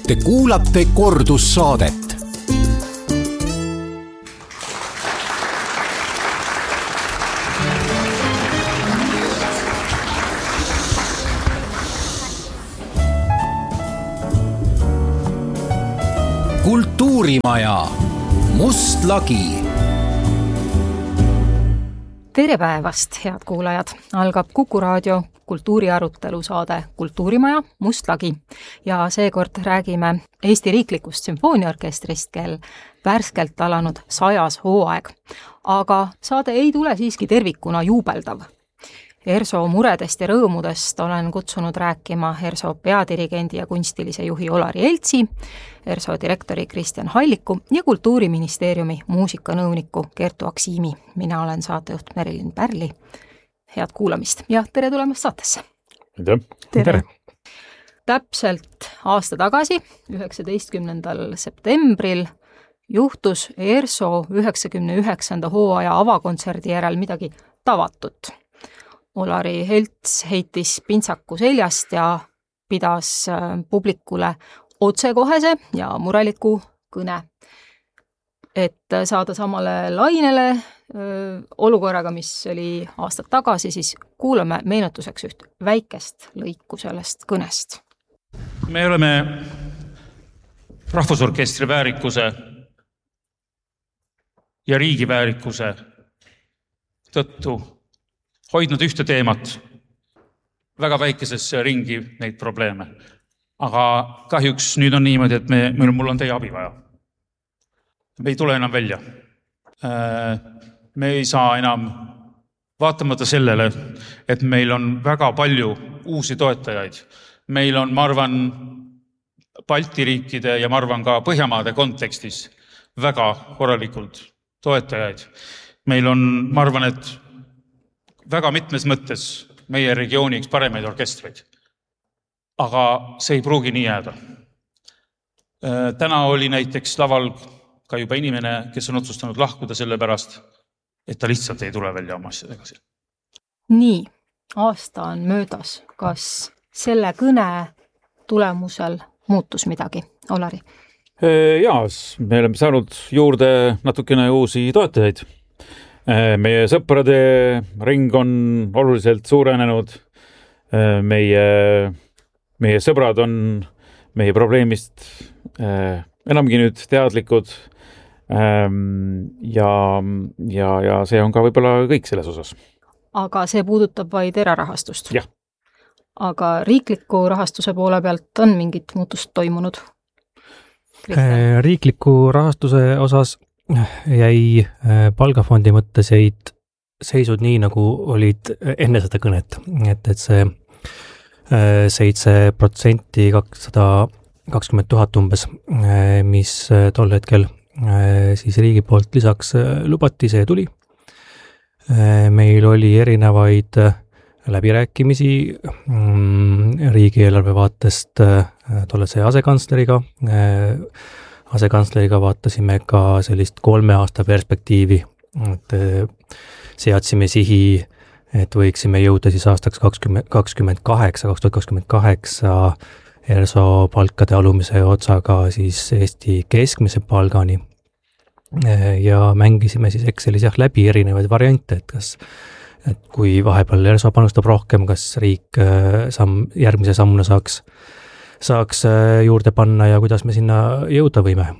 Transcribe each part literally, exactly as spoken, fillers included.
Te kuulate kordussaadet. Kultuurimaja, Must lagi. Tere päevast, head kuulajad! Algab Kuku Raadio kultuuriarutelu saade Kultuurimaja, Must lagi. Ja seekord räägime Eesti Riiklikust Sümfooniaorkestrist, kel värskelt alanud sajas hooaeg. Aga saade ei tule siiski tervikuna juubeldav. ERSO muredest ja rõõmudest olen kutsunud rääkima ERSO peadirigendi ja kunstilise juhi Olari Eltsi, ERSO direktori Kristjan Halliku ja Kultuuriministeeriumi muusikanõuniku Kertu Aksiimi. Mina olen saatejuht Merilin Pärli. Head kuulamist ja tere tulemast saatesse. Tere. Tere. Täpselt aasta tagasi, üheksateistkümnendal septembril, juhtus ERSO üheksakümne üheksanda hooaja avakontserdi järel midagi tavatut. Olari Elts heitis pintsaku seljast ja pidas publikule otsekohese ja mureliku kõne. Et saada samale lainele öö, olukorraga, mis oli aastad tagasi, siis kuulame meenutuseks üht väikest lõiku sellest kõnest. Me oleme rahvusorkestri väärikuse ja riigi väärikuse tõttu hoidnud ühte teemat, väga väikeses ringi neid probleeme. Aga kahjuks nüüd on niimoodi, et me, mul on teie abi vaja. Me ei tule enam välja. Me ei saa enam, vaatamata sellele, et meil on väga palju uusi toetajaid. Meil on, ma arvan, Balti riikide ja ma arvan ka Põhjamaade kontekstis väga korralikult toetajaid. Meil on, ma arvan, et väga mitmes mõttes meie regiooniks paremaid orkestreid. Aga see ei pruugi nii jääda. Täna oli näiteks laval ka juba inimene, kes on otsustanud lahkuda selle pärast, et ta lihtsalt ei tule välja oma asjadega. Nii, aasta on möödas. Kas selle kõne tulemusel muutus midagi, Olari? Jaa, me oleme saanud juurde natukene uusi toetajaid. Meie sõprade ring on oluliselt suurenenud. Meie, meie sõbrad on meie probleemist enamgi nüüd teadlikud. Ja, ja, ja see on ka võib-olla kõik selles osas. Aga see puudutab vaid erarahastust? Jah. Aga riikliku rahastuse poole pealt on mingit muutust toimunud? Kristjan? Riikliku rahastuse osas jäi palgafondi mõtteseid seisud nii, nagu olid enne seda kõnet. Et, et see seitse protsenti kakssada kakskümmend tuhat umbes, mis tol hetkel siis riigi poolt lisaks lubati, see tuli. Meil oli erinevaid läbirääkimisi riigieelarve vaatest tollase asekantsleriga. Asekantsleriga vaatasime ka sellist kolme aasta perspektiivi, et seadsime sihi, et võiksime jõuda siis aastaks kakskümmend kaheksa, kaks tuhat kakskümmend kaheksa ERSO palkade alumise otsaga siis Eesti keskmise palgani ja mängisime siis Excelis jah läbi erinevaid variante, et kas et kui vahepeal ERSO panustab rohkem, kas riik samm, järgmise sammuna saaks saaks juurde panna ja kuidas me sinna jõuda võime.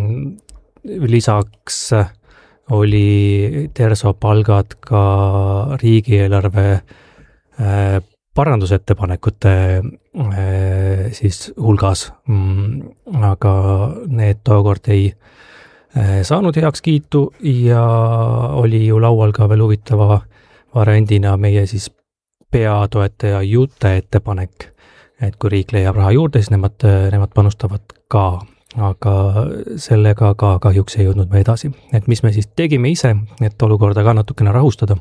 Lisaks oli ERSO palgad ka riigieelarve parandusettepanekute siis hulgas, aga need tookord ei saanud heaks kiitu ja oli ju laual ka veel huvitava variandina meie siis peatoetaja Jute ettepanek, et kui riik leiab raha juurde, siis nemad, nemad panustavad ka, aga sellega ka kahjuks ei jõudnud me edasi. Et mis me siis tegime ise, et olukorda ka natukene rahustada.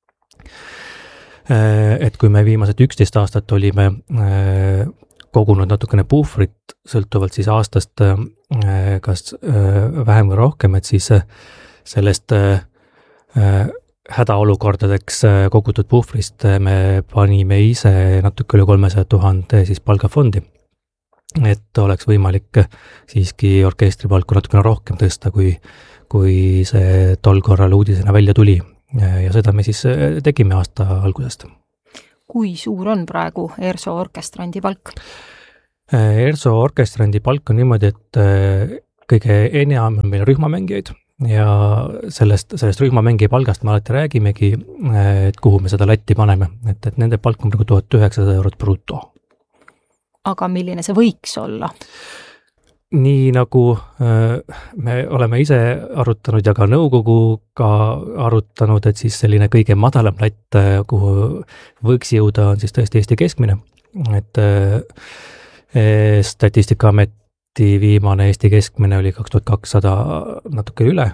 Et kui me viimased üksteist aastat olime kogunud natukene puhvrit, sõltuvalt siis aastast kas vähem või rohkem, et siis sellest hädaolukordadeks kogutud puhvrist me panime ise natuke üle kolmesaja tuhande siis palgafondi. et oleks võimalik siiski orkestri palku natukene rohkem tõsta, kui, kui see tol korral uudisena välja tuli. Ja seda me siis tegime aasta algusest. Kui suur on praegu ERSO orkestrandi palk? ERSO orkestrandi palk on niimoodi, et kõige enam on meil rühmamängijaid ja sellest, sellest rühmamängija palgast me alati räägimegi, et kuhu me seda latti paneme, et, et nende palk on praegu tuhat üheksasada eurot bruto. Aga milline see võiks olla? Nii nagu me oleme ise arutanud ja ka nõukoguga arutanud, et siis selline kõige madalam latt, kuhu võiks jõuda, on siis tõesti Eesti keskmine. Et Statistikaameti viimane Eesti keskmine oli kaks tuhat kakssada natuke üle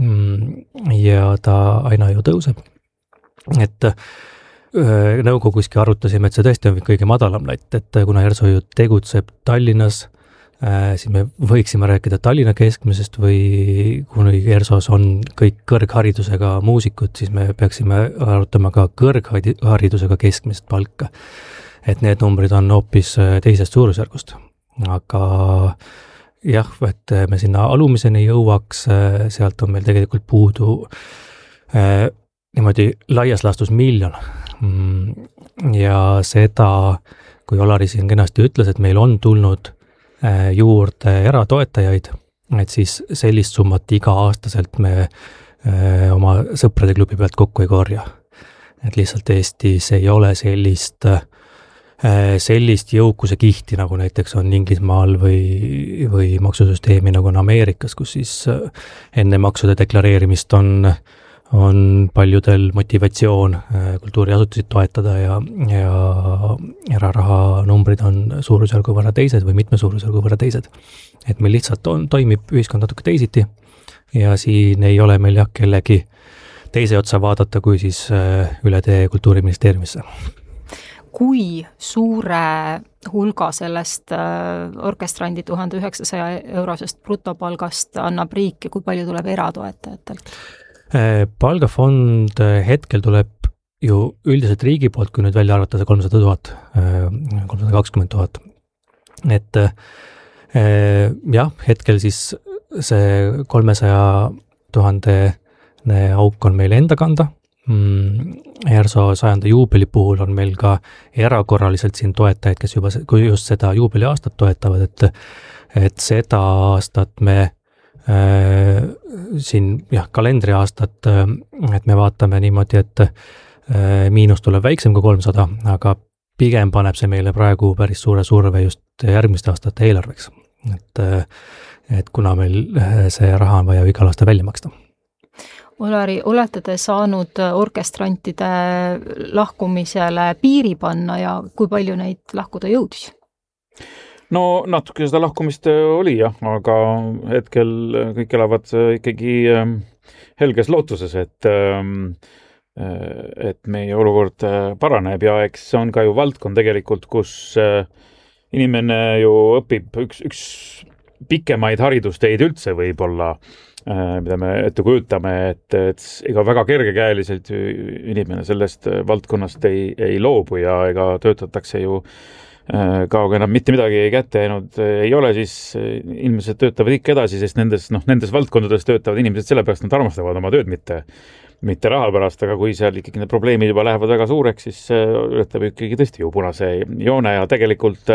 ja ta aina ju tõuseb. Et nõukoguski arutasime, et see tõesti on kõige madalam latt, et kuna ERSO ju tegutseb Tallinnas, siis me võiksime rääkida Tallinna keskmisest või kui ERSOs on kõik kõrgharidusega muusikud, siis me peaksime arutama ka kõrgharidusega keskmist palka. Et need numbrid on hoopis teisest suurusjärgust. Aga jah, et me sinna alumiseni jõuaks, sealt on meil tegelikult puudu eh, niimoodi laias laastus miljon. Ja seda, kui Olari siin kenasti ütles, et meil on tulnud juurde eratoetajaid, et siis sellist summat iga aastaselt me öö, oma sõprade klubi pealt kokku ei korja. Et lihtsalt Eestis ei ole sellist, öö, sellist jõukuse kihti, nagu näiteks on Inglismaal või, või maksusüsteemi nagu on Ameerikas, kus siis enne maksude deklareerimist on on paljudel motivatsioon kultuuriasutusi toetada ja, ja eraraha numbrid on suurusjärgu võrra teised või mitme suurusjärgu võrra teised. Et meil lihtsalt on, toimib ühiskond natuke teisiti ja siin ei ole meil jah kellegi teise otsa vaadata, kui siis üle tee Kultuuriministeeriumisse. Kui suure hulga sellest orkestrandi tuhande üheksasaja eurosest brutopalgast annab riik ja kui palju tuleb eratoetajatelt? Palgafond hetkel tuleb ju üldiselt riigi poolt, kui nüüd välja arvata see kolmsada tuhat, kolmsada kakskümmend tuhat. Et jah, hetkel siis see kolmesaja tuhande auk on meil enda kanda. ERSO sajanda juubeli puhul on meil ka erakorraliselt siin toetajaid, kes juba kui just seda juubeli aastat toetavad, et, et seda aastat me Äh, siin jah, kalendriaastat, et me vaatame niimoodi, et äh, miinus tuleb väiksem kui kolmsada, aga pigem paneb see meile praegu päris suure surve just järgmiste aastate eelarveks. Et, et kuna meil see raha on vaja igal aasta välja maksta. Olari, olete te saanud orkestrantide lahkumisele piiri panna ja kui palju neid lahkuda jõudis? No natuke seda lahkumist oli jah, aga hetkel kõik elavad ikkagi helges lootuses, et, et meie olukord paraneb ja eks see on ka ju valdkond tegelikult, kus inimene ju õpib üks, üks pikemaid haridusteid üldse võib-olla, mida me ette kujutame, et, et ega väga kergekäeliselt inimene sellest valdkonnast ei, ei loobu ja ega töötatakse ju kauga enam mitte midagi kätte jäänud ei ole, siis inimesed töötavad ikka edasi, sest nendes, noh, nendes valdkondades töötavad inimesed sellepärast, nad armastavad oma tööd, mitte, mitte raha pärast, aga kui seal ikkagi need probleemid juba lähevad väga suureks, siis ületab ikkagi tõesti ju punase joone ja tegelikult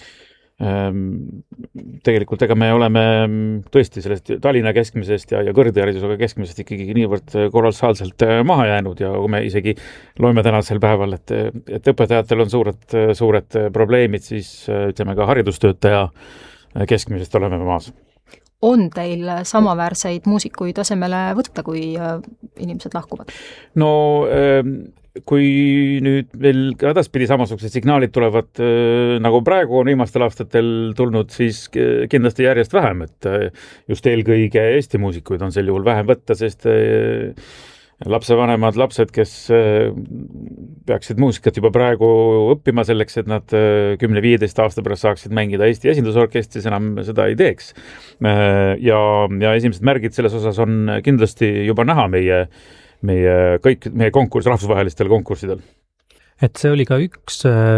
tegelikult ega me oleme tõesti sellest Tallinna keskmisest ja, ja kõrgharidusega keskmisest ikkagi niivõrd kolossaalselt maha jäänud ja kui me isegi loeme tänasel päeval, et, et õpetajatel on suured, suured probleemid, siis ütleme ka haridustöötaja keskmisest oleme maas. On teil samaväärseid muusikuid asemele võtta, kui inimesed lahkuvad? No kui nüüd veel edaspidi samasugused signaalid tulevad, nagu praegu on viimastel aastatel tulnud, siis kindlasti järjest vähem, et just eelkõige Eesti muusikuid on sel juhul vähem võtta, sest lapsevanemad, lapsed, kes peaksid muusikat juba praegu õppima selleks, et nad kümne viieteist aasta pärast saaksid mängida Eesti esindusorkestris, enam seda ei teeks. Ja, ja esimesed märgid selles osas on kindlasti juba näha meie meie kõik meie konkurss rahvusvahelistel konkurssidel. Et see oli ka üks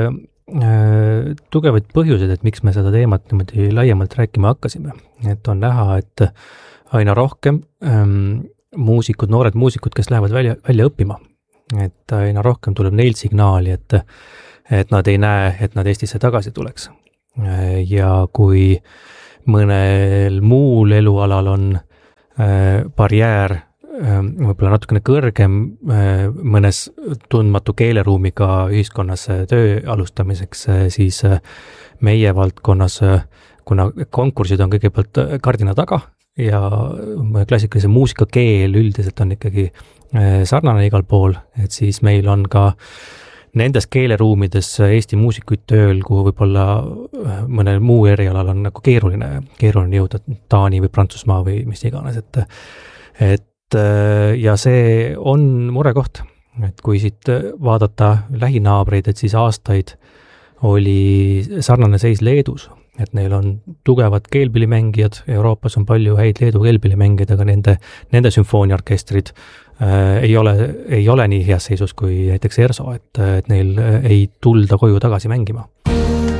tugevaid põhjuseid, et miks me seda teemat niimoodi laiemalt rääkima hakkasime. Et on näha, et aina rohkem ähm, muusikud, noored muusikud, kes lähevad välja, välja õppima. Et aina rohkem tuleb neil signaali, et, et nad ei näe, et nad Eestisse tagasi tuleks. Ja kui mõnel muul elualal on äh, barjäär äh, võib-olla natukene kõrgem äh, mõnes tundmatu keeleruumiga ühiskonnas töö alustamiseks, äh, siis äh, meie valdkonnas, äh, kuna konkursid on kõigepealt kardina taga ja klassikalise muusika keel üldiselt on ikkagi äh, sarnane igal pool, et siis meil on ka nendes keeleruumides Eesti muusikuid tööl, kuhu võib-olla mõnel muu erialal on nagu keeruline, keeruline jõuda Taani või Prantsusmaa või mis iganes, et, et ja see on murekoht, et kui siit vaadata lähinaabreid, et siis aastaid oli sarnane seis Leedus, et neil on tugevad keelpillimängijad, Euroopas on palju häid Leedu keelpillimängijad, aga nende, nende sümfooniaorkestrid äh, ei ole, ei ole nii heas seisus kui näiteks ERSO, et, et neil ei tulda koju tagasi mängima.